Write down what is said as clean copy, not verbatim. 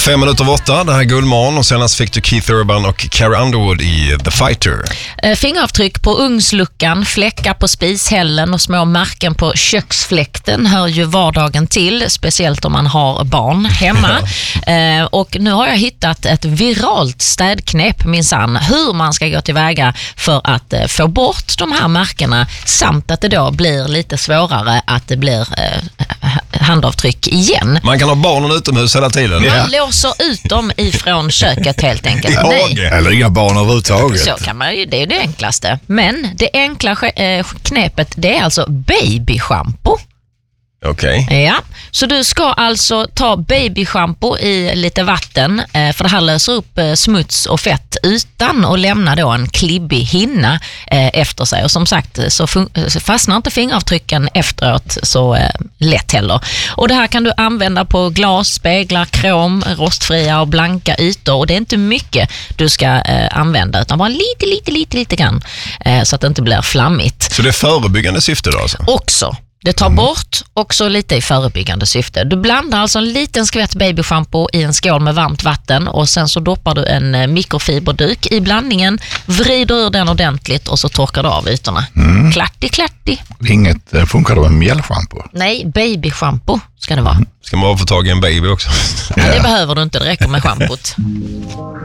7:05. Det här är Guldmorgon och senast fick du Keith Urban och Carrie Underwood i The Fighter. Fingeravtryck på ugnsluckan, fläckar på spishällen och små märken på köksfläkten hör ju vardagen till, speciellt om man har barn hemma. Och nu har jag hittat ett viralt städknep minsann, hur man ska gå tillväga för att få bort de här märkena samt att det då blir lite svårare att det blir handavtryck igen. Man kan ha barnen utomhus hela tiden. Man låser ut dem ifrån köket helt enkelt. Nej. Eller inga barn överhuvudtaget. Så kan man ju, det är det enklaste. Men det enkla knepet, det är alltså babyschampo. Okej. Ja, så du ska alltså ta babyschampo i lite vatten för det här löser upp smuts och fett utan att lämna då en klibbig hinna efter sig. Och som sagt så fastnar inte fingeravtrycken efteråt så lätt heller. Och det här kan du använda på glas, speglar, krom, rostfria och blanka ytor. Och det är inte mycket du ska använda utan bara lite grann så att det inte blir flammigt. Så det är förebyggande syfte då alltså? Också. Det tar bort också lite i förebyggande syfte. Du blandar alltså en liten skvätt babyschampo i en skål med varmt vatten och sen så doppar du en mikrofiberduk i blandningen, vrider ur den ordentligt och så torkar du av ytorna. Klatti. Inget funkar då med mjällschampo? Nej, babyschampo ska det vara. Ska man bara få tag i en baby också? Ja, det behöver du inte, det räcker med schampot.